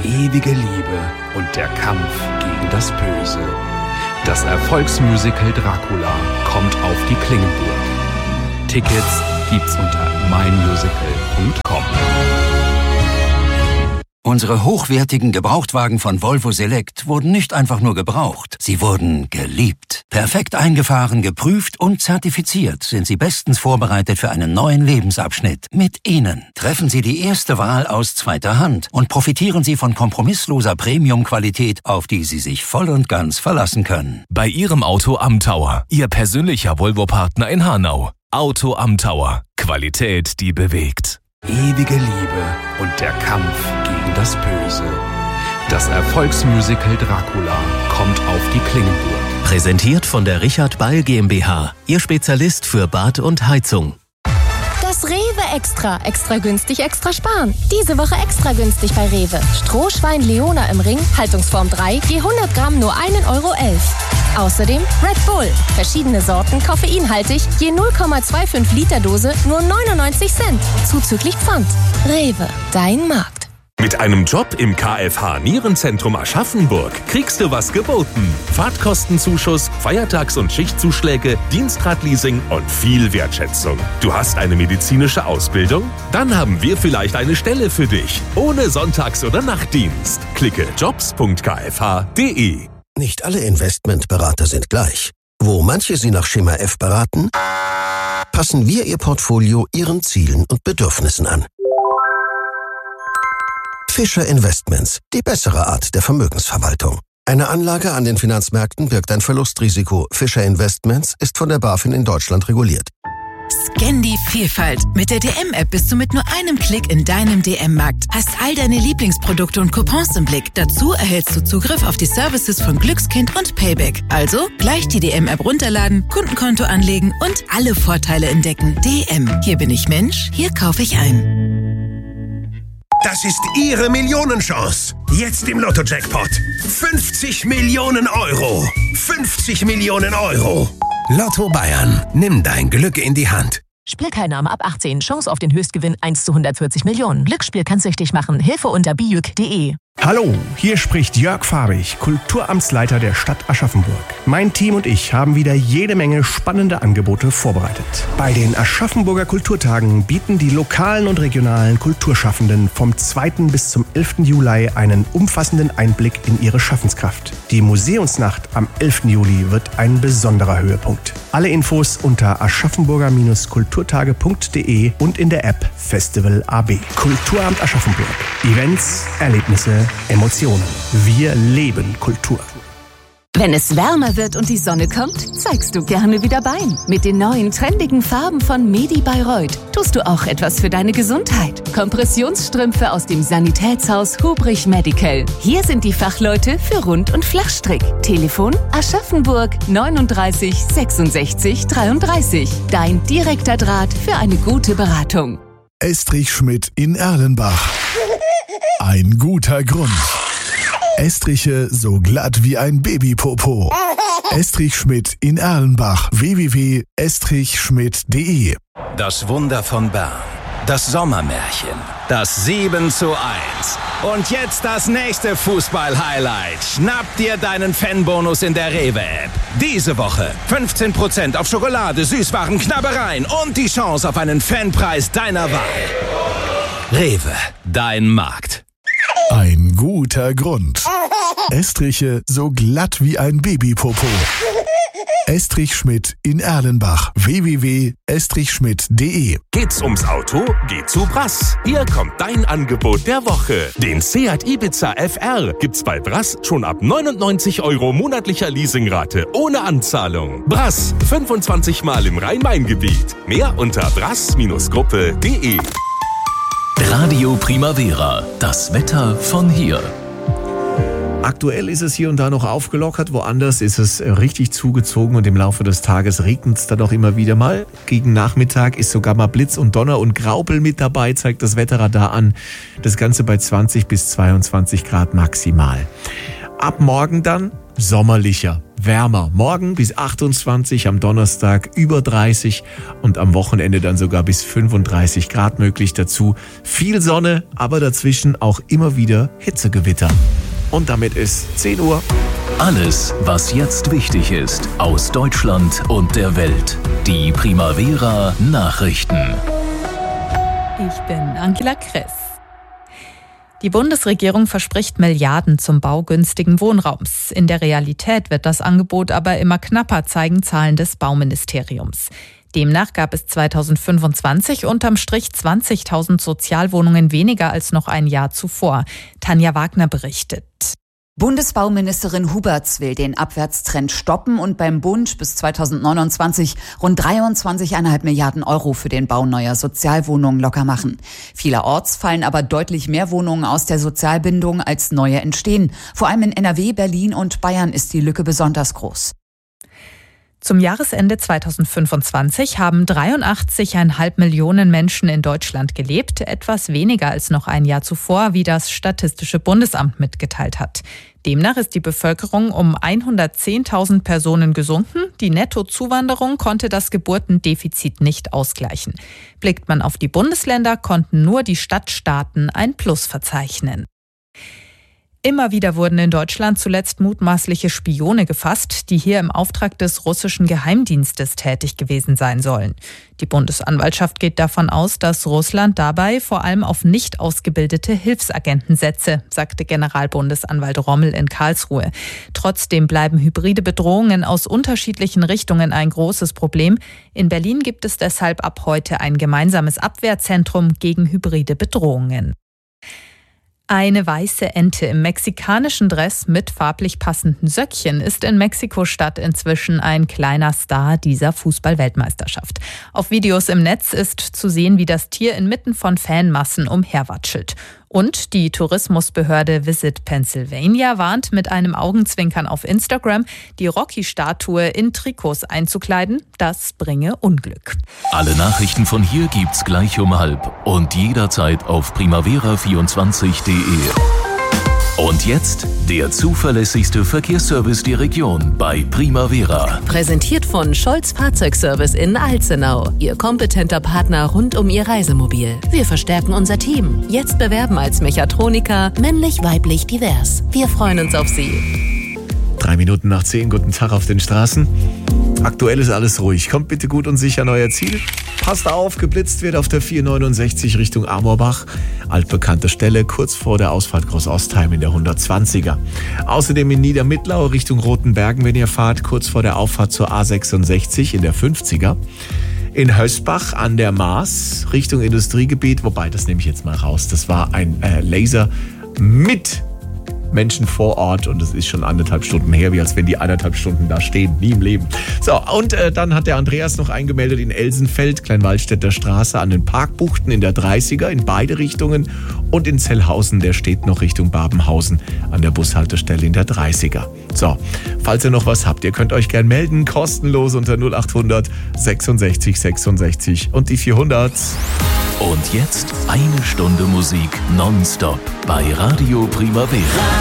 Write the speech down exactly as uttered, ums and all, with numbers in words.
ewige Liebe und der Kampf gegen das Böse. Das Erfolgsmusical Dracula kommt auf die Klingenburg. Tickets gibt's unter mein musical punkt com. Unsere hochwertigen Gebrauchtwagen von Volvo Select wurden nicht einfach nur gebraucht, sie wurden geliebt. Perfekt eingefahren, geprüft und zertifiziert sind sie bestens vorbereitet für einen neuen Lebensabschnitt. Mit ihnen treffen Sie die erste Wahl aus zweiter Hand und profitieren Sie von kompromissloser Premium-Qualität, auf die Sie sich voll und ganz verlassen können. Bei Ihrem Auto am Tower, Ihr persönlicher Volvo-Partner in Hanau. Auto am Tower. Qualität, die bewegt. Ewige Liebe und der Kampf gegen das Böse. Das Erfolgsmusical Dracula kommt auf die Klingenburg. Präsentiert von der Richard Beil GmbH, Ihr Spezialist für Bad und Heizung. Das Rewe Extra. Extra günstig, extra sparen. Diese Woche extra günstig bei Rewe. Strohschwein Leona im Ring, Haltungsform drei, je hundert Gramm nur ein Euro elf. Außerdem Red Bull. Verschiedene Sorten, koffeinhaltig, je null Komma fünfundzwanzig Liter Dose, nur neunundneunzig Cent. Zuzüglich Pfand. Rewe, dein Markt. Mit einem Job im K F H Nierenzentrum Aschaffenburg kriegst du was geboten. Fahrtkostenzuschuss, Feiertags- und Schichtzuschläge, Dienstradleasing und viel Wertschätzung. Du hast eine medizinische Ausbildung? Dann haben wir vielleicht eine Stelle für dich. Ohne Sonntags- oder Nachtdienst. Klicke jobs punkt k f h punkt d e. Nicht alle Investmentberater sind gleich. Wo manche Sie nach Schema F beraten, passen wir Ihr Portfolio Ihren Zielen und Bedürfnissen an. Fischer Investments, die bessere Art der Vermögensverwaltung. Eine Anlage an den Finanzmärkten birgt ein Verlustrisiko. Fischer Investments ist von der BaFin in Deutschland reguliert. Scan die Vielfalt. Mit der D M-App bist du mit nur einem Klick in deinem D M-Markt. Hast all deine Lieblingsprodukte und Coupons im Blick. Dazu erhältst du Zugriff auf die Services von Glückskind und Payback. Also gleich die D M-App runterladen, Kundenkonto anlegen und alle Vorteile entdecken. D M. Hier bin ich Mensch, hier kaufe ich ein. Das ist Ihre Millionenchance. Jetzt im Lotto-Jackpot. fünfzig Millionen Euro. fünfzig Millionen Euro. Lotto Bayern. Nimm dein Glück in die Hand. Spielteilnahme ab achtzehn. Chance auf den Höchstgewinn eins zu hundertvierzig Millionen. Glücksspiel kann süchtig machen. Hilfe unter bijuk punkt de. Hallo, hier spricht Jörg Fahrig, Kulturamtsleiter der Stadt Aschaffenburg. Mein Team und ich haben wieder jede Menge spannende Angebote vorbereitet. Bei den Aschaffenburger Kulturtagen bieten die lokalen und regionalen Kulturschaffenden vom zweiten bis zum elften Juli einen umfassenden Einblick in ihre Schaffenskraft. Die Museumsnacht am elften Juli wird ein besonderer Höhepunkt. Alle Infos unter aschaffenburger kulturtage punkt de und in der App Festival A B. Kulturamt Aschaffenburg. Events, Erlebnisse, Emotionen. Wir leben Kultur. Wenn es wärmer wird und die Sonne kommt, zeigst du gerne wieder Bein. Mit den neuen trendigen Farben von Medi Bayreuth tust du auch etwas für deine Gesundheit. Kompressionsstrümpfe aus dem Sanitätshaus Hubrich Medical. Hier sind die Fachleute für Rund- und Flachstrick. Telefon Aschaffenburg neununddreißig sechsundsechzig dreiunddreißig. Dein direkter Draht für eine gute Beratung. Estrich Schmidt in Erlenbach. Ein guter Grund. Estriche so glatt wie ein Babypopo. Estrich Schmidt in Erlenbach. w w w punkt estrich schmidt punkt de. Das Wunder von Bern. Das Sommermärchen. Das sieben zu eins. Und jetzt das nächste Fußball-Highlight. Schnapp dir deinen Fanbonus in der Rewe-App. Diese Woche fünfzehn Prozent auf Schokolade, Süßwaren, Knabbereien und die Chance auf einen Fanpreis deiner Wahl. Rewe, dein Markt. Ein guter Grund. Estriche so glatt wie ein Babypopo. Estrich Schmidt in Erlenbach. w w w punkt estrich schmidt punkt de. Geht's ums Auto? Geht zu Brass. Hier kommt dein Angebot der Woche. Den Seat Ibiza F R gibt's bei Brass schon ab neunundneunzig Euro monatlicher Leasingrate ohne Anzahlung. Brass, fünfundzwanzig Mal im Rhein-Main-Gebiet. Mehr unter brass Gruppe punkt de. Radio Primavera. Das Wetter von hier. Aktuell ist es hier und da noch aufgelockert, woanders ist es richtig zugezogen und im Laufe des Tages regnet es dann auch immer wieder mal. Gegen Nachmittag ist sogar mal Blitz und Donner und Graupel mit dabei, zeigt das Wetterradar an. Das Ganze bei zwanzig bis zweiundzwanzig Grad maximal. Ab morgen dann sommerlicher. wärmer. Morgen bis achtundzwanzig, am Donnerstag über dreißig und am Wochenende dann sogar bis fünfunddreißig Grad möglich. Dazu viel Sonne, aber dazwischen auch immer wieder Hitzegewitter. Und damit ist zehn Uhr. Alles, was jetzt wichtig ist aus Deutschland und der Welt. Die Primavera Nachrichten. Ich bin Angela Kress. Die Bundesregierung verspricht Milliarden zum Bau günstigen Wohnraums. In der Realität wird das Angebot aber immer knapper, zeigen Zahlen des Bauministeriums. Demnach gab es zweitausendfünfundzwanzig unterm Strich zwanzigtausend Sozialwohnungen weniger als noch ein Jahr zuvor. Tanja Wagner berichtet. Bundesbauministerin Huberts will den Abwärtstrend stoppen und beim Bund bis zweitausendneunundzwanzig rund dreiundzwanzig Komma fünf Milliarden Euro für den Bau neuer Sozialwohnungen locker machen. Vielerorts fallen aber deutlich mehr Wohnungen aus der Sozialbindung als neue entstehen. Vor allem in N R W, Berlin und Bayern ist die Lücke besonders groß. Zum Jahresende zweitausendfünfundzwanzig haben dreiundachtzig Komma fünf Millionen Menschen in Deutschland gelebt, etwas weniger als noch ein Jahr zuvor, wie das Statistische Bundesamt mitgeteilt hat. Demnach ist die Bevölkerung um hundertzehntausend Personen gesunken. Die Nettozuwanderung konnte das Geburtendefizit nicht ausgleichen. Blickt man auf die Bundesländer, konnten nur die Stadtstaaten ein Plus verzeichnen. Immer wieder wurden in Deutschland zuletzt mutmaßliche Spione gefasst, die hier im Auftrag des russischen Geheimdienstes tätig gewesen sein sollen. Die Bundesanwaltschaft geht davon aus, dass Russland dabei vor allem auf nicht ausgebildete Hilfsagenten setze, sagte Generalbundesanwalt Rommel in Karlsruhe. Trotzdem bleiben hybride Bedrohungen aus unterschiedlichen Richtungen ein großes Problem. In Berlin gibt es deshalb ab heute ein gemeinsames Abwehrzentrum gegen hybride Bedrohungen. Eine weiße Ente im mexikanischen Dress mit farblich passenden Söckchen ist in Mexiko-Stadt inzwischen ein kleiner Star dieser Fußball-Weltmeisterschaft. Auf Videos im Netz ist zu sehen, wie das Tier inmitten von Fanmassen umherwatschelt. Und die Tourismusbehörde Visit Pennsylvania warnt mit einem Augenzwinkern auf Instagram, die Rocky-Statue in Trikots einzukleiden. Das bringe Unglück. Alle Nachrichten von hier gibt's gleich um halb und jederzeit auf primavera vierundzwanzig punkt de. Und jetzt der zuverlässigste Verkehrsservice der Region bei Primavera. Präsentiert von Scholz Fahrzeugservice in Alzenau. Ihr kompetenter Partner rund um Ihr Reisemobil. Wir verstärken unser Team. Jetzt bewerben als Mechatroniker, männlich, weiblich, divers. Wir freuen uns auf Sie. Drei Minuten nach zehn, guten Tag auf den Straßen. Aktuell ist alles ruhig. Kommt bitte gut und sicher an euer Ziel. Passt auf, geblitzt wird auf der vier neunundsechzig Richtung Amorbach. Altbekannte Stelle, kurz vor der Ausfahrt Groß-Ostheim in der hundertzwanziger. Außerdem in Niedermittlau Richtung Rotenbergen, wenn ihr fahrt, kurz vor der Auffahrt zur A sechsundsechzig in der fünfziger. In Hösbach an der Maas Richtung Industriegebiet, wobei, das nehme ich jetzt mal raus, das war ein äh, Laser mit Menschen vor Ort und es ist schon anderthalb Stunden her, wie als wenn die anderthalb Stunden da stehen, nie im Leben. So, und äh, dann hat der Andreas noch eingemeldet in Elsenfeld, Kleinwaldstätter Straße an den Parkbuchten in der dreißiger in beide Richtungen und in Zellhausen, der steht noch Richtung Babenhausen an der Bushaltestelle in der dreißiger. So, falls ihr noch was habt, ihr könnt euch gern melden, kostenlos unter null achthundert sechsundsechzig sechsundsechzig und die vierhundert. Und jetzt eine Stunde Musik nonstop bei Radio Primavera.